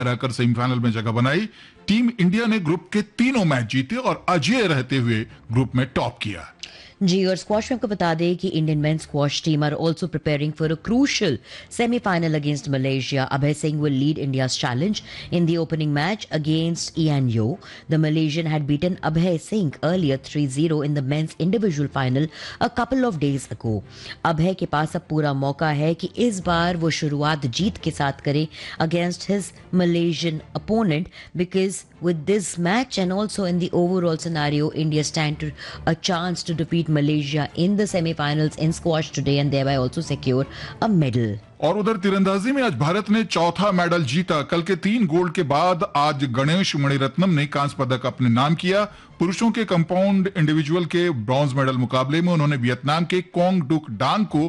रहकर सेमीफाइनल में जगह बनाई। टीम इंडिया ने ग्रुप के तीनों मैच जीते और अजेय रहते हुए ग्रुप में टॉप किया। जी, और स्क्वॉश में आपको बता दें कि Indian main squash team are also preparing for a crucial semifinal against Malaysia. Abhay Singh will lead India's challenge in the opening match against Ian Yo. The Malaysian had beaten Abhay Singh earlier 3-0 in the men's individual final a couple of days ago. Abhay के पास अब पूरा मौका है कि इस बार वो शुरुआत जीत के साथ करे against his Malaysian opponent, because with this match and also in the overall scenario, India stand to a chance to defeat Malaysia in the semi-finals in squash today and thereby also secure a medal. और उधर तीरंदाजी में आज भारत ने चौथा medal जीता। कल के 3 गोल्ड के बाद आज गणेश मणिरत्नम ने कांस्य पदक अपने नाम किया। पुरुषों के कंपाउंड इंडिविजुअल के ब्रॉन्ज मेडल मुकाबले में उन्होंने वियतनाम के कोंग डुक डांग को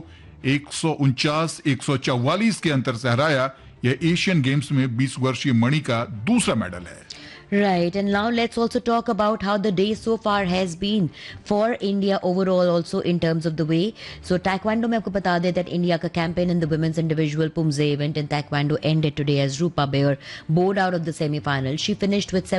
149-144 के अंतर से हराया। यह एशियन गेम्स में 20 वर्षीय मणि का दूसरा मेडल है। Right, and now let's also talk about how the day so far has been for India overall also in terms of the way. So Taekwondo में आपको बता दें that India का campaign in the women's individual Pumse event in Taekwondo ended today as Rupa Bayer bowed out of the semi-final. She finished with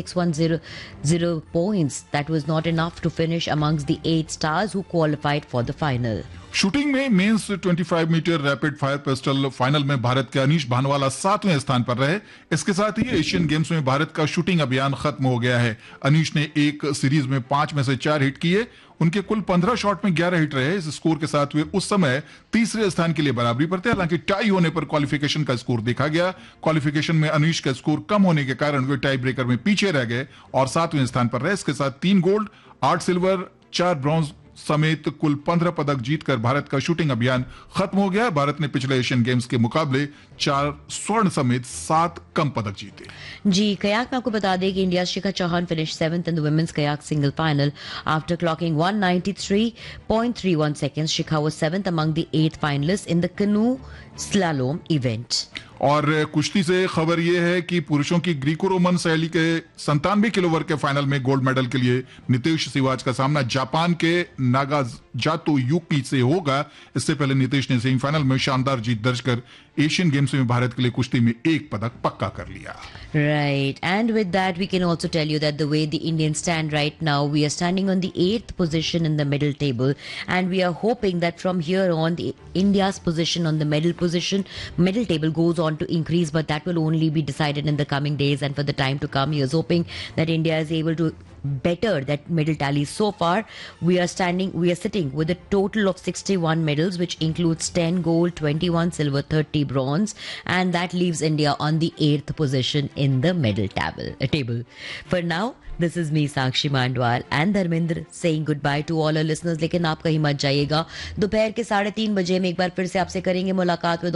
7.6100 points. That was not enough to finish amongst the 8 stars who qualified for the final. Shooting में mains 25 metre rapid fire pistol final में भारत के अनीश भानवाला 7वें स्थान पर रहे। इसके साथ ही Asian games में भारत का शूटिंग अभियान खत्म हो गया है। अनीश ने एक सीरीज में 5 में से 4 हिट किए। उनके कुल 15 शॉट में 11 हिट रहे। इस स्कोर के साथ वे उस समय तीसरे स्थान के लिए बराबरी पर थे। हालांकि टाई होने पर क्वालिफिकेशन का स्कोर देखा गया। क्वालिफिकेशन में अनीश का स्कोर कम होने के कारण वे टाई ब्रेकर में पीछे रह गए और 7वें स्थान पर रहे। इसके साथ 3 गोल्ड, 8 सिल्वर, 4 ब्रॉन्ज समेत कुल 15 पदक जीतकर भारत का शूटिंग अभियान खत्म हो गया। भारत ने पिछले एशियन गेम्स के मुकाबले 4 स्वर्ण समेत 7 कम पदक जीते। जी, कयाक में आपको बता दें कि India Shikha Chauhan finish 7th in the women's kayak single final after clocking 193.31 seconds. Shikha was 7th among the 8 finalists in the canoe slalom event. और कुश्ती से खबर यह है कि पुरुषों की ग्रीको रोमन शैली के 97 किलो वर्ग के फाइनल में गोल्ड मेडल के लिए नितेश सिवाज का सामना जापान के नागाजातो युकी से होगा। इससे पहले नितेश ने सेमीफाइनल में शानदार जीत दर्ज कर एशियन गेम्स में भारत के लिए कुश्ती में 1 पदक पक्का कर लिया। Right, and with that we can also tell you that the way the Indians stand right now, we are standing on the 8th position in the middle table, and we are hoping that from here on the India's position on the middle table goes on to increase, but that will only be decided in the coming days and for the time to come. He is hoping that India is able to better that medal tally. So far we are sitting with a total of 61 medals, which includes 10 gold, 21 silver, 30 bronze, and that leaves India on the 8th position in the medal table. For now, this is me, Sakshi Mandwal and Dharmendra saying goodbye to all our listeners. लेकिन आप कहीं मत जाइएगा। दोपहर के 3:30 बजे हम एक बार फिर से आपसे करेंगे मुलाकात with